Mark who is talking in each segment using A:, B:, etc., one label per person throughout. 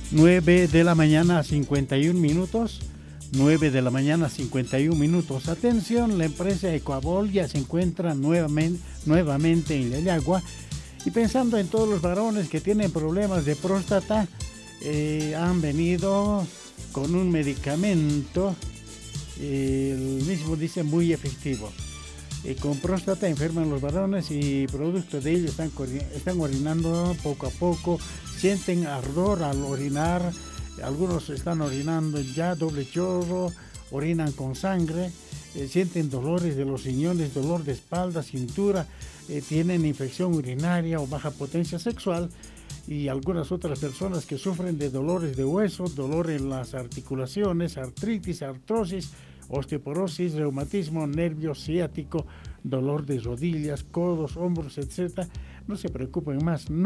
A: 9 de la mañana, 51 minutos. 9 de la mañana, 51 minutos. Atención, la empresa Ecuabol ya se encuentra nuevamente en Yayagua. Y pensando en todos los varones que tienen problemas de próstata, han venido con un medicamento, el mismo dice muy efectivo. Con próstata enferman los varones y producto de ello están orinando poco a poco, sienten ardor al orinar, algunos están orinando ya doble chorro, orinan con sangre, sienten dolores de los riñones, dolor de espalda, cintura, tienen infección urinaria o baja potencia sexual, y algunas otras personas que sufren de dolores de hueso, dolor en las articulaciones, artritis, artrosis, osteoporosis, reumatismo, nervio ciático, dolor de rodillas, codos, hombros, etc. No se preocupen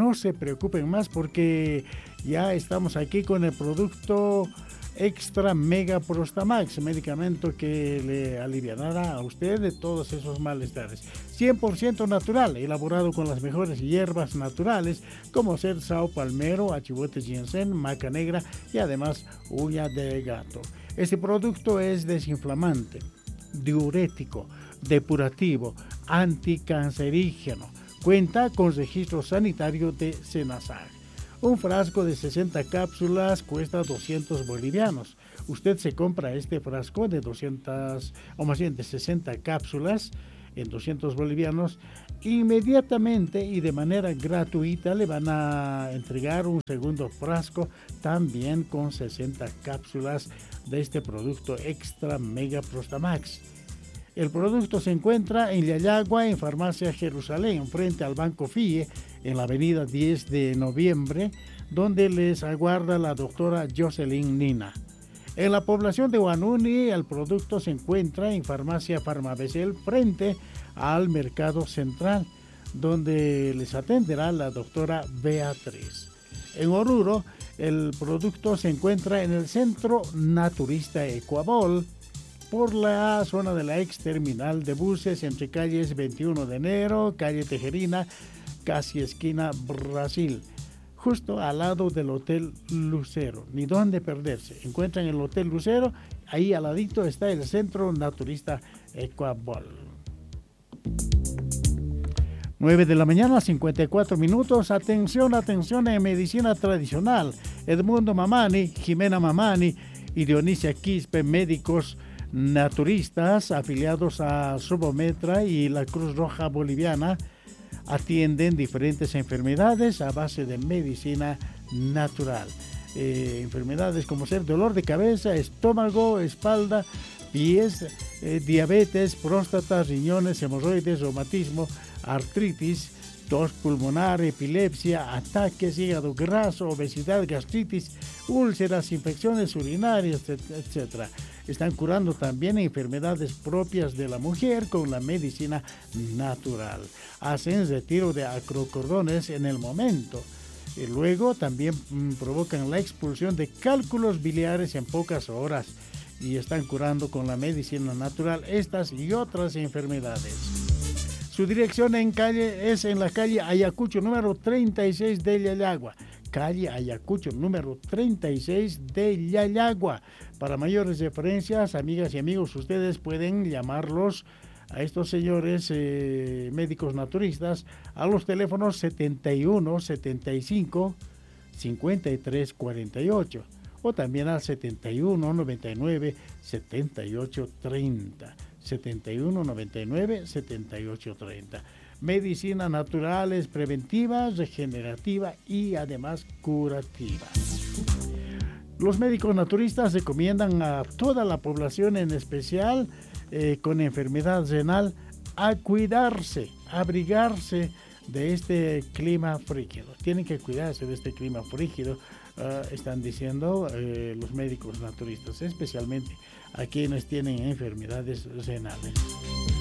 A: más porque ya estamos aquí con el producto Extra Mega Prostamax, medicamento que le aliviará a usted de todos esos malestares. 100% natural, elaborado con las mejores hierbas naturales como cersao, palmero, achivote, ginseng, maca negra y además uña de gato. Este producto es desinflamante, diurético, depurativo, anticancerígeno. Cuenta con registro sanitario de Senasag. Un frasco de 60 cápsulas cuesta 200 bolivianos. Usted se compra este frasco de 200, o más bien de 60 cápsulas en 200 bolivianos. Inmediatamente y de manera gratuita le van a entregar un segundo frasco también con 60 cápsulas de este producto Extra Mega Prostamax. El producto se encuentra en Yayagua, en Farmacia Jerusalén, frente al Banco FIE, en la avenida 10 de noviembre, donde les aguarda la doctora Jocelyn Nina. En la población de Huanuni, el producto se encuentra en Farmacia Farmabesel, frente al Mercado Central, donde les atenderá la doctora Beatriz. En Oruro, el producto se encuentra en el Centro Naturista Ecuabol, por la zona de la ex terminal de buses, entre calles 21 de enero, calle Tejerina, casi esquina Brasil, justo al lado del Hotel Lucero. Ni dónde perderse. Encuentran el Hotel Lucero, ahí al ladito está el Centro Naturista Ecuabol. 9 de la mañana, 54 minutos. Atención en medicina tradicional. Edmundo Mamani, Jimena Mamani y Dionisia Quispe, médicos naturistas afiliados a Subometra y la Cruz Roja Boliviana, atienden diferentes enfermedades a base de medicina natural. Enfermedades como ser dolor de cabeza, estómago, espalda, pies, diabetes, próstata, riñones, hemorroides, reumatismo, artritis, tos pulmonar, epilepsia, ataques, hígado graso, obesidad, gastritis, úlceras, infecciones urinarias, etc. Están curando también enfermedades propias de la mujer con la medicina natural. Hacen retiro de acrocordones en el momento. Y luego también provocan la expulsión de cálculos biliares en pocas horas. Y están curando con la medicina natural estas y otras enfermedades. Su dirección es en la calle Ayacucho, número 36 de Yayagua. Calle Ayacucho, número 36 de Yayagua. Para mayores referencias, amigas y amigos, ustedes pueden llamarlos a estos señores médicos naturistas a los teléfonos 71 75 53 48 o también al 71 99 78 30. 71 99 78 30. Medicina natural es preventiva, regenerativa y además curativa. Los médicos naturistas recomiendan a toda la población, en especial con enfermedad renal, a cuidarse, abrigarse de este clima frígido. Tienen que cuidarse de este clima frígido, están diciendo los médicos naturistas, especialmente a quienes tienen enfermedades renales.